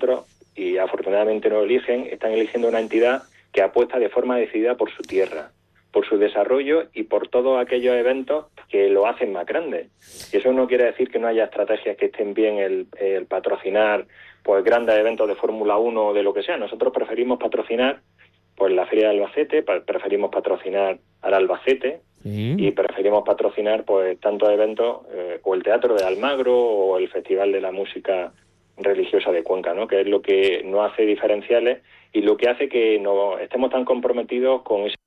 otros, y afortunadamente no eligen, están eligiendo una entidad que apuesta de forma decidida por su tierra, por su desarrollo y por todos aquellos eventos que lo hacen más grande. Y eso no quiere decir que no haya estrategias que estén bien el patrocinar pues grandes eventos de Fórmula 1 o de lo que sea. Nosotros preferimos patrocinar pues la Feria de Albacete, preferimos patrocinar al Albacete, y preferimos patrocinar pues tantos eventos o el Teatro de Almagro o el Festival de la Música Religiosa de Cuenca, ¿no? Que es lo que nos hace diferenciales y lo que hace que no estemos tan comprometidos con ese.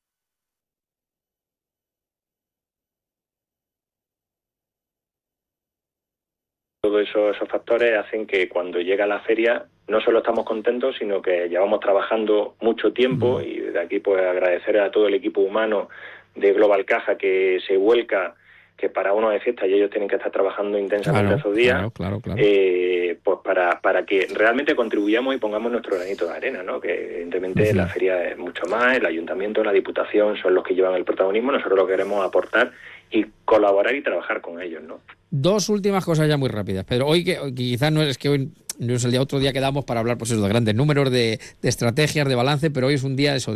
Todos esos factores hacen que cuando llega la feria no solo estamos contentos, sino que llevamos trabajando mucho tiempo, y desde aquí pues agradecer a todo el equipo humano de Global Caja que se vuelca, que para uno de fiesta y ellos tienen que estar trabajando intensamente esos días, claro. Pues para que realmente contribuyamos y pongamos nuestro granito de arena, ¿no? Que evidentemente la feria es mucho más, el ayuntamiento, la diputación son los que llevan el protagonismo, nosotros lo queremos aportar y colaborar y trabajar con ellos, ¿no? Dos últimas cosas ya muy rápidas, Pedro. Hoy quizás no es que hoy no es el día, otro día quedamos para hablar pues eso, de grandes números, de estrategias, de balance, pero hoy es un día eso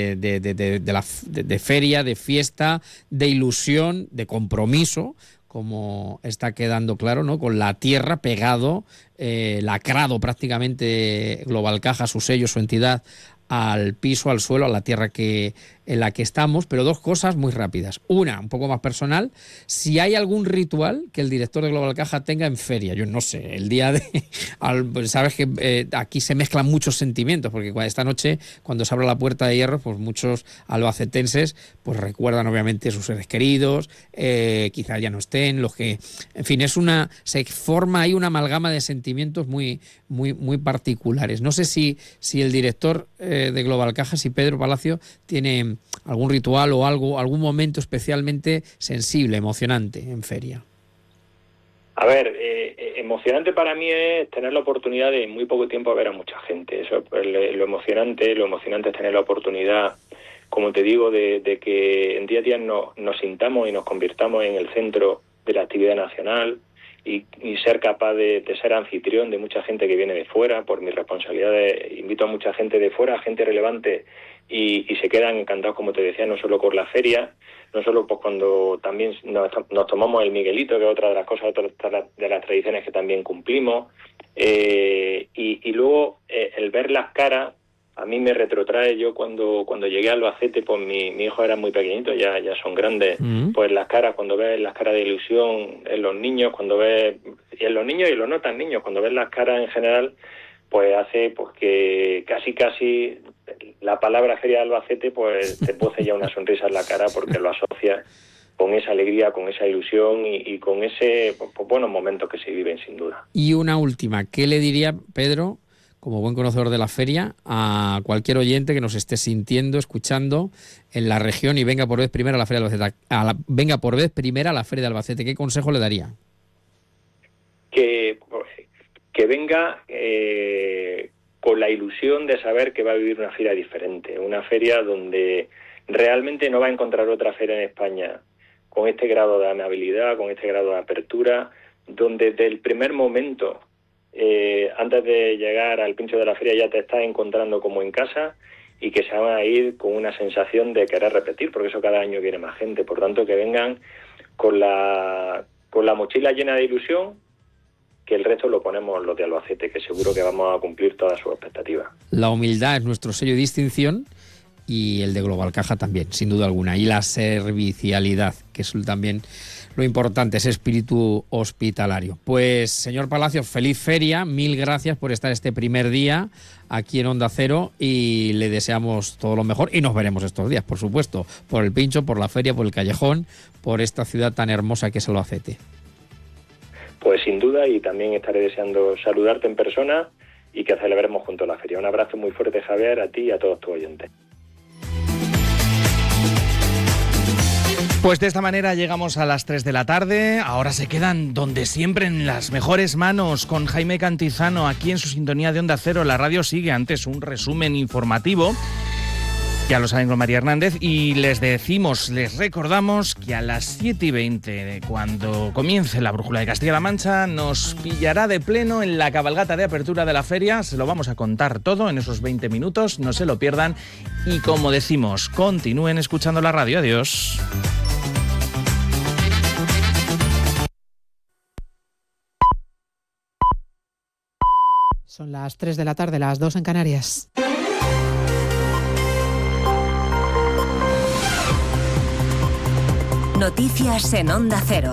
de feria, de fiesta, de ilusión, de compromiso, como está quedando claro, ¿no? Con la tierra pegado, lacrado prácticamente Global Caja, su sello, su entidad, al piso, al suelo, a la tierra en la que estamos. Pero dos cosas muy rápidas. Una, un poco más personal. Si hay algún ritual que el director de Global Caja tenga en feria, yo no sé, el día de... pues sabes que aquí se mezclan muchos sentimientos, porque esta noche, cuando se abre la puerta de hierro, pues muchos albacetenses pues recuerdan obviamente sus seres queridos, quizás ya no estén, los que... En fin, se forma ahí una amalgama de sentimientos muy, muy, muy particulares. No sé si el director de Global Caja, si Pedro Palacio, tiene algún ritual o algún momento especialmente sensible, emocionante en feria. A ver, emocionante para mí es tener la oportunidad de en muy poco tiempo ver a mucha gente. Eso es lo emocionante es tener la oportunidad, como te digo, de que en día a día nos sintamos y nos convirtamos en el centro de la actividad nacional, y ser capaz de ser anfitrión de mucha gente que viene de fuera. Por mis responsabilidades invito a mucha gente de fuera, gente relevante, y se quedan encantados, como te decía, no solo con la feria, no solo pues cuando también nos tomamos el Miguelito, que es otra de las cosas, otra de las tradiciones que también cumplimos, y luego el ver las caras. A mí me retrotrae, yo cuando llegué a Albacete, pues mi hijo era muy pequeñito, ya son grandes, pues las caras, cuando ves las caras de ilusión en los niños, y en los niños y los no tan niños, cuando ves las caras en general, pues hace pues que casi la palabra Feria de Albacete pues te pose ya una sonrisa en la cara, porque lo asocias con esa alegría, con esa ilusión y con ese pues, buenos momentos que se viven sin duda. Y una última, ¿qué le diría, Pedro, como buen conocedor de la feria, a cualquier oyente que nos esté sintiendo, escuchando en la región y venga por vez primera a la Feria de Albacete? Venga por vez primera a la Feria de Albacete. ¿Qué consejo le daría? Que venga con la ilusión de saber que va a vivir una feria diferente, una feria donde realmente no va a encontrar otra feria en España con este grado de amabilidad, con este grado de apertura, donde desde el primer momento, antes de llegar al pincho de la feria, ya te estás encontrando como en casa, y que se van a ir con una sensación de querer repetir, porque eso cada año viene más gente. Por tanto, que vengan con la mochila llena de ilusión, que el resto lo ponemos los de Albacete, que seguro que vamos a cumplir todas sus expectativas. La humildad es nuestro sello de distinción, y el de Global Caja también, sin duda alguna. Y la servicialidad, que es también lo importante, ese espíritu hospitalario. Pues, señor Palacio, feliz feria, 1000 gracias por estar este primer día aquí en Onda Cero, y le deseamos todo lo mejor, y nos veremos estos días, por supuesto, por el pincho, por la feria, por el callejón, por esta ciudad tan hermosa que es Albacete. Pues sin duda, y también estaré deseando saludarte en persona y que celebremos juntos la feria. Un abrazo muy fuerte, Javier, a ti y a todos tus oyentes. Pues de esta manera llegamos a las 3 de la tarde. Ahora se quedan donde siempre, en las mejores manos, con Jaime Cantizano, aquí en su sintonía de Onda Cero. La radio sigue, antes un resumen informativo. Ya lo saben con María Hernández y les recordamos que a las 7:20, cuando comience la Brújula de Castilla-La Mancha, nos pillará de pleno en la cabalgata de apertura de la feria. Se lo vamos a contar todo en esos 20 minutos, no se lo pierdan. Y como decimos, continúen escuchando la radio. Adiós. Son las 3 de la tarde, las 2 en Canarias. Noticias en Onda Cero.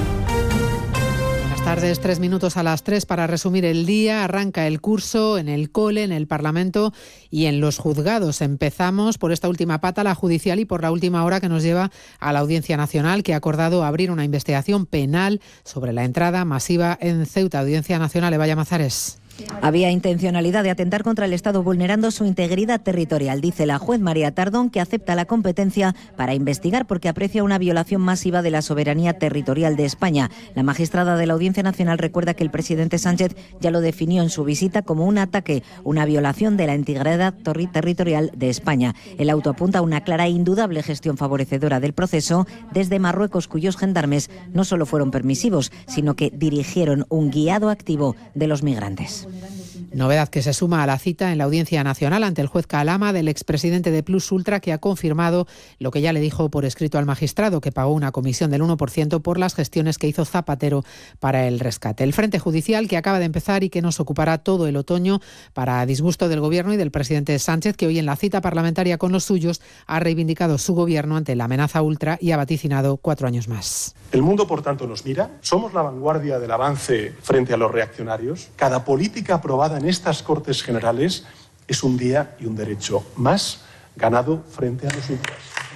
Buenas tardes, 3 minutos a las 3 para resumir el día. Arranca el curso en el cole, en el Parlamento y en los juzgados. Empezamos por esta última pata, la judicial, y por la última hora que nos lleva a la Audiencia Nacional, que ha acordado abrir una investigación penal sobre la entrada masiva en Ceuta. Audiencia Nacional, Eva Llamazares. Había intencionalidad de atentar contra el Estado vulnerando su integridad territorial, dice la juez María Tardón, que acepta la competencia para investigar porque aprecia una violación masiva de la soberanía territorial de España. La magistrada de la Audiencia Nacional recuerda que el presidente Sánchez ya lo definió en su visita como un ataque, una violación de la integridad territorial de España. El auto apunta a una clara e indudable gestión favorecedora del proceso desde Marruecos, cuyos gendarmes no solo fueron permisivos, sino que dirigieron un guiado activo de los migrantes. Novedad que se suma a la cita en la Audiencia Nacional ante el juez Calama del expresidente de Plus Ultra, que ha confirmado lo que ya le dijo por escrito al magistrado, que pagó una comisión del 1% por las gestiones que hizo Zapatero para el rescate. El frente judicial que acaba de empezar y que nos ocupará todo el otoño para disgusto del Gobierno y del presidente Sánchez, que hoy en la cita parlamentaria con los suyos ha reivindicado su Gobierno ante la amenaza ultra y ha vaticinado 4 años más. El mundo, por tanto, nos mira. Somos la vanguardia del avance frente a los reaccionarios. Cada política aprobada en estas Cortes Generales es un día y un derecho más ganado frente a los ultras.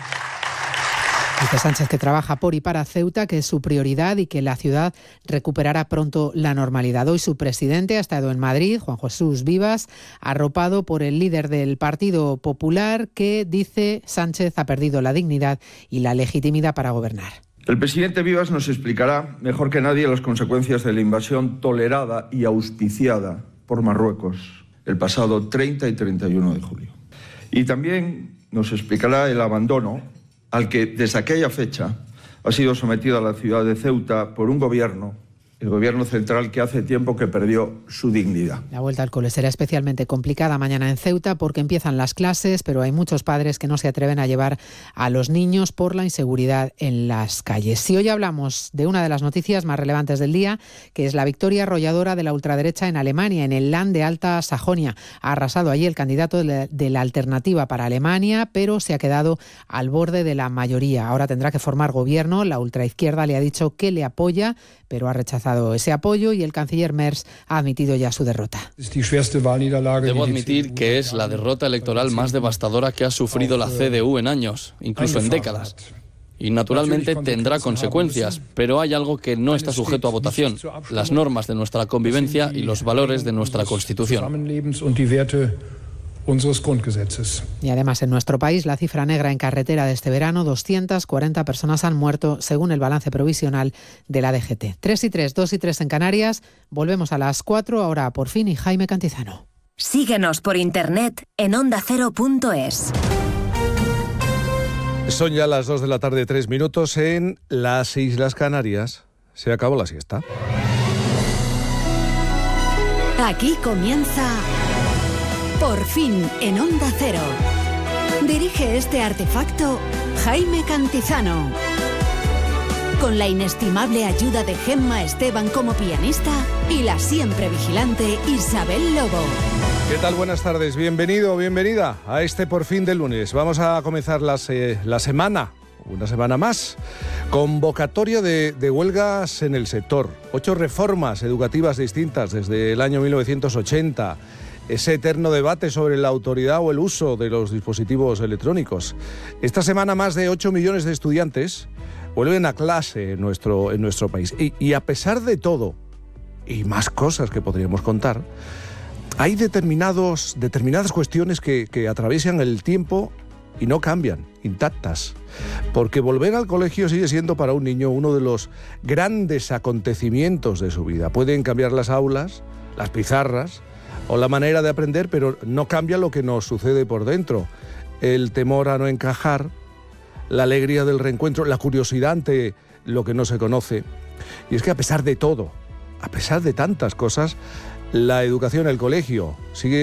Dice Sánchez que trabaja por y para Ceuta, que es su prioridad y que la ciudad recuperará pronto la normalidad. Hoy su presidente ha estado en Madrid, Juan Jesús Vivas, arropado por el líder del Partido Popular, que, dice Sánchez, ha perdido la dignidad y la legitimidad para gobernar. El presidente Vivas nos explicará mejor que nadie las consecuencias de la invasión tolerada y auspiciada por Marruecos el pasado 30 y 31 de julio. Y también nos explicará el abandono al que desde aquella fecha ha sido sometida la ciudad de Ceuta por un gobierno, el gobierno central, que hace tiempo que perdió su dignidad. La vuelta al cole será especialmente complicada mañana en Ceuta porque empiezan las clases, pero hay muchos padres que no se atreven a llevar a los niños por la inseguridad en las calles. Y hoy hablamos de una de las noticias más relevantes del día, que es la victoria arrolladora de la ultraderecha en Alemania, en el Land de Alta Sajonia. Ha arrasado allí el candidato de la Alternativa para Alemania, pero se ha quedado al borde de la mayoría. Ahora tendrá que formar gobierno. La ultraizquierda le ha dicho que le apoya, pero ha rechazado ese apoyo y el canciller Merz ha admitido ya su derrota. Debo admitir que es la derrota electoral más devastadora que ha sufrido la CDU en años, incluso en décadas. Y naturalmente tendrá consecuencias, pero hay algo que no está sujeto a votación: las normas de nuestra convivencia y los valores de nuestra Constitución. Y además en nuestro país la cifra negra en carretera de este verano, 240 personas han muerto según el balance provisional de la DGT. 3 y 3, 2 y 3 en Canarias. Volvemos a las 4, ahora por fin, y Jaime Cantizano. Síguenos por internet en ondacero.es. Son ya las 2 de la tarde, 3 minutos en las Islas Canarias. Se acabó la siesta. Aquí comienza Por fin en Onda Cero. Dirige este artefacto Jaime Cantizano. Con la inestimable ayuda de Gemma Esteban como pianista y la siempre vigilante Isabel Lobo. ¿Qué tal? Buenas tardes. Bienvenido, bienvenida a este Por fin de lunes. Vamos a comenzar la semana, una semana más. Convocatoria de huelgas en el sector. 8 reformas educativas distintas desde el año 1980. Ese eterno debate sobre la autoridad o el uso de los dispositivos electrónicos. Esta semana más de 8 millones de estudiantes vuelven a clase en nuestro país. Y a pesar de todo, y más cosas que podríamos contar, hay determinadas cuestiones que atraviesan el tiempo y no cambian, intactas. Porque volver al colegio sigue siendo para un niño uno de los grandes acontecimientos de su vida. Pueden cambiar las aulas, las pizarras o la manera de aprender, pero no cambia lo que nos sucede por dentro. el temor a no encajar, la alegría del reencuentro, la curiosidad ante lo que no se conoce. Y es que a pesar de todo, a pesar de tantas cosas, la educación, el colegio, sigue